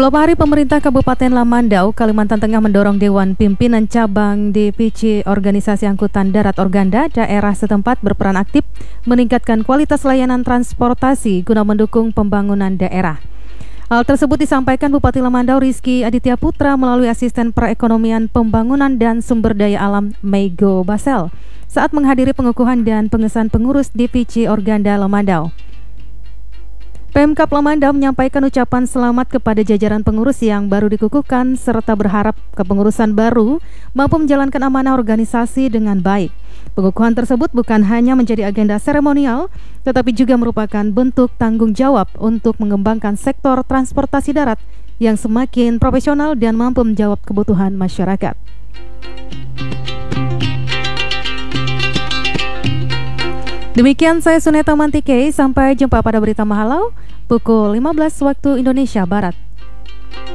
Beberapa hari pemerintah Kabupaten Lamandau, Kalimantan Tengah mendorong Dewan Pimpinan Cabang DPC Organisasi Angkutan Darat Organda daerah setempat berperan aktif meningkatkan kualitas layanan transportasi guna mendukung pembangunan daerah. Hal tersebut disampaikan Bupati Lamandau Rizky Aditya Putra melalui Asisten Perekonomian Pembangunan dan Sumber Daya Alam Meigo Basel saat menghadiri pengukuhan dan pengesahan pengurus DPC Organda Lamandau. Pemkab Lamandau menyampaikan ucapan selamat kepada jajaran pengurus yang baru dikukuhkan serta berharap kepengurusan baru mampu menjalankan amanah organisasi dengan baik. Pengukuhan tersebut bukan hanya menjadi agenda seremonial, tetapi juga merupakan bentuk tanggung jawab untuk mengembangkan sektor transportasi darat yang semakin profesional dan mampu menjawab kebutuhan masyarakat. Demikian saya Suneta Mantike, sampai jumpa pada berita Mahalau pukul 15 waktu Indonesia Barat.